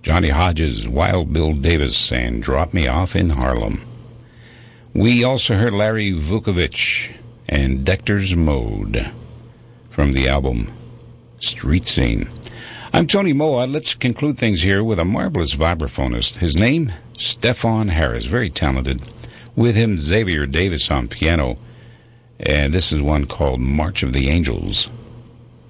Johnny Hodges, Wild Bill Davis, and Drop Me Off in Harlem. We also heard Larry Vukovich and Dector's Mode from the album Street Scene. I'm Tony Moa. Let's conclude things here with a marvelous vibraphonist. His name, Stefan Harris, very talented. With him, Xavier Davis on piano. And this is one called March of the Angels.